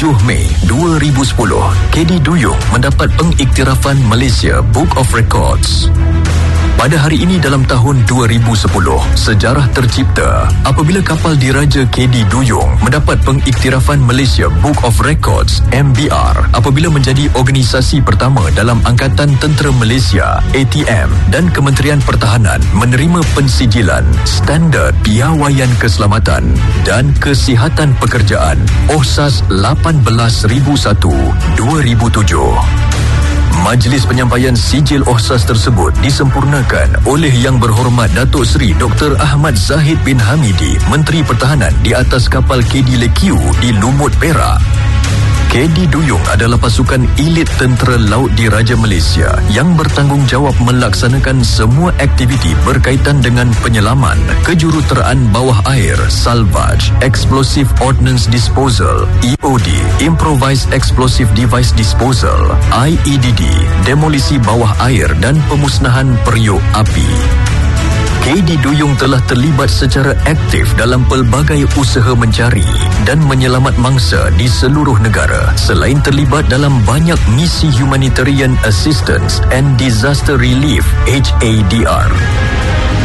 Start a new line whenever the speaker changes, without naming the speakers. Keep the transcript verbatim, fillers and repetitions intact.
tujuh Mei dua ribu sepuluh, K D Duyung mendapat pengiktirafan Malaysia Book of Records. Pada hari ini dalam tahun dua ribu sepuluh, sejarah tercipta apabila kapal diraja K D Duyung mendapat pengiktirafan Malaysia Book of Records M B R apabila menjadi organisasi pertama dalam Angkatan Tentera Malaysia A T M dan Kementerian Pertahanan menerima pensijilan Standard Piawaian Keselamatan dan Kesihatan Pekerjaan O S A S lapan belas ribu satu dua ribu tujuh. Majlis penyampaian sijil O S A S tersebut disempurnakan oleh Yang Berhormat Datuk Seri Doktor Ahmad Zahid bin Hamidi, Menteri Pertahanan di atas kapal K D Lekiu di Lumut, Perak. K D Duyung adalah pasukan elit tentera laut diraja Malaysia yang bertanggungjawab melaksanakan semua aktiviti berkaitan dengan penyelaman, kejuruteraan bawah air, salvage, explosive ordnance disposal, E O D, improvised explosive device disposal, I E D D, demolisi bawah air dan pemusnahan periuk api. K D Duyung telah terlibat secara aktif dalam pelbagai usaha mencari dan menyelamat mangsa di seluruh negara selain terlibat dalam banyak misi Humanitarian Assistance and Disaster Relief H A D R.